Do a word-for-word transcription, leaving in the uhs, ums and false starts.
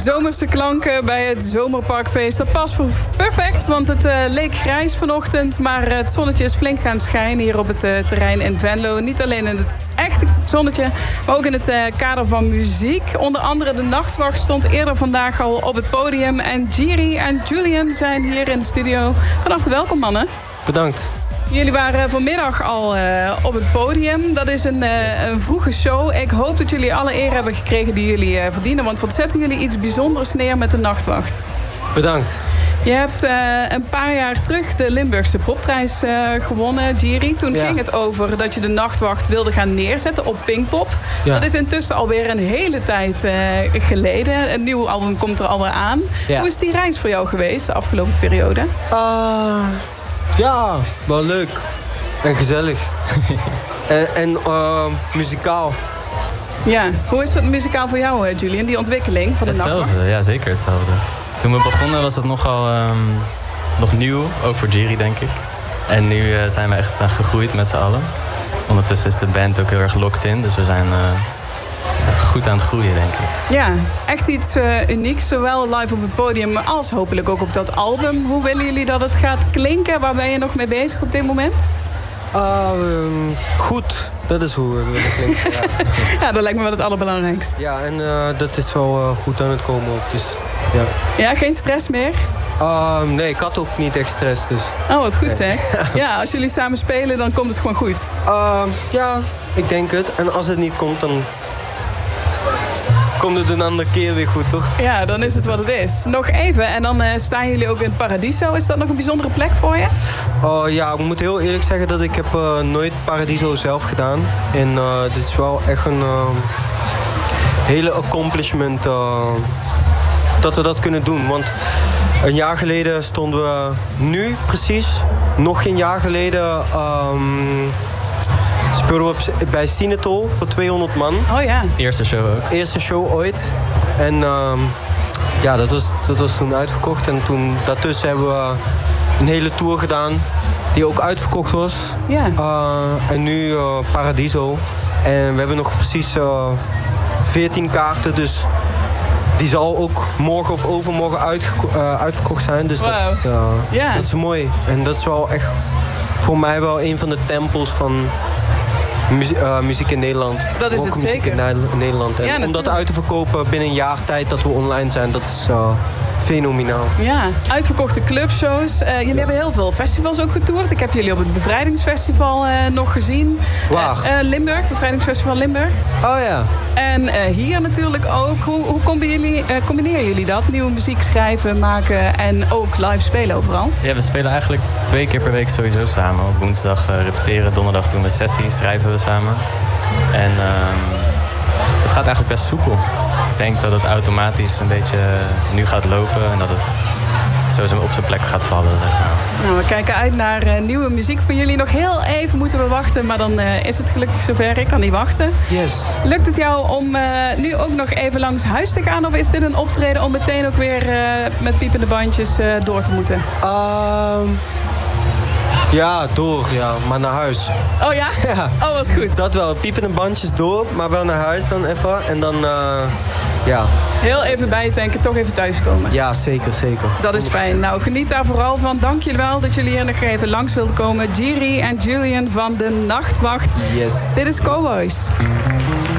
Zomerse klanken bij het Zomerparkfeest. Dat past perfect, want het uh, leek grijs vanochtend. Maar het zonnetje is flink gaan schijnen hier op het uh, terrein in Venlo. Niet alleen in het echte zonnetje, maar ook in het uh, kader van muziek. Onder andere de Nachtwacht stond eerder vandaag al op het podium. En Jiri en Julian zijn hier in de studio. Van harte welkom, mannen. Bedankt. Jullie waren vanmiddag al uh, op het podium. Dat is een, uh, een vroege show. Ik hoop dat jullie alle eer hebben gekregen die jullie uh, verdienen. Want wat zetten jullie iets bijzonders neer met de Nachtwacht? Bedankt. Je hebt uh, een paar jaar terug de Limburgse popprijs uh, gewonnen, Jiri. Toen ja. ging het over dat je de Nachtwacht wilde gaan neerzetten op Pinkpop. Ja. Dat is intussen alweer een hele tijd uh, geleden. Een nieuw album komt er alweer aan. Ja. Hoe is die reis voor jou geweest de afgelopen periode? Uh... Ja, wel leuk. En gezellig. en en uh, muzikaal. Ja, hoe is het muzikaal voor jou, Julian, die ontwikkeling van de hetzelfde, Nachtwacht? Ja, zeker hetzelfde. Toen we begonnen was het nogal um, nog nieuw, ook voor Jiri, denk ik. En nu uh, zijn we echt uh, gegroeid met z'n allen. Ondertussen is de band ook heel erg locked in, dus we zijn uh, goed aan het groeien, denk ik. Ja, echt iets uh, unieks, zowel live op het podium als hopelijk ook op dat album. Hoe willen jullie dat het gaat klinken? Waar ben je nog mee bezig op dit moment? Uh, um, goed, dat is hoe het willen klinken. Ja. Ja, dat lijkt me wel het allerbelangrijkste. Ja, en uh, dat is wel uh, goed aan het komen ook. Dus, ja. Ja, geen stress meer? Uh, nee, ik had ook niet echt stress. Dus. Oh, wat goed nee. zeg. Ja, als jullie samen spelen, dan komt het gewoon goed. Uh, ja, ik denk het. En als het niet komt, dan komt het een andere keer weer goed, toch? Ja, dan is het wat het is. Nog even, en dan uh, staan jullie ook in Paradiso. Is dat nog een bijzondere plek voor je? Uh, ja, ik moet heel eerlijk zeggen dat ik heb uh, nooit Paradiso zelf gedaan. En uh, dit is wel echt een uh, hele accomplishment uh, dat we dat kunnen doen. Want een jaar geleden stonden we nu precies, nog geen jaar geleden, Um, speelden we bij Sinatol voor tweehonderd man. Oh ja. Eerste show ook. Eerste show ooit. En uh, ja, dat was, dat was toen uitverkocht. En toen daartussen hebben we een hele tour gedaan die ook uitverkocht was. Ja. Uh, en nu uh, Paradiso. En we hebben nog precies uh, veertien kaarten, dus die zal ook morgen of overmorgen uitgeko- uh, uitverkocht zijn. Dus wow. dat, is, uh, ja. dat is mooi. En dat is wel echt voor mij wel een van de tempels van Muzie- uh, muziek in Nederland. Dat is ook het muziek zeker. in Ne- Nederland. En Ja, om dat uit te verkopen binnen een jaar tijd dat we online zijn, dat is uh, fenomenaal. Ja, uitverkochte clubshows. Uh, jullie ja. hebben heel veel festivals ook getoerd. Ik heb jullie op het Bevrijdingsfestival uh, nog gezien. Waar? Uh, uh, Limburg, Bevrijdingsfestival Limburg. Oh ja. En uh, hier natuurlijk ook. Hoe, hoe combineren, jullie, uh, combineren jullie dat? Nieuwe muziek schrijven, maken en ook live spelen overal? Ja, we spelen eigenlijk twee keer per week sowieso samen. Op woensdag uh, repeteren, donderdag doen we sessies, schrijven we samen. En uh, het gaat eigenlijk best soepel. Ik denk dat het automatisch een beetje nu gaat lopen en dat het sowieso op zijn plek gaat vallen, zeg maar. Nou, we kijken uit naar uh, nieuwe muziek van jullie. Nog heel even moeten we wachten, maar dan uh, is het gelukkig zover. Ik kan niet wachten. Yes. Lukt het jou om uh, nu ook nog even langs huis te gaan? Of is dit een optreden om meteen ook weer uh, met piepende bandjes uh, door te moeten? Uh, ja, door, ja, maar naar huis. Oh ja? Ja. Oh, wat goed. Dat wel, piepende bandjes door, maar wel naar huis dan even. En dan, uh, ja. Heel even bij je denken, toch even thuiskomen. Ja, zeker, zeker. Dat is fijn. Nou, geniet daar vooral van. Dank jullie wel dat jullie hier nog even langs wilden komen. Jiri en Julian van de Nachtwacht. Yes. Dit is Cowboys.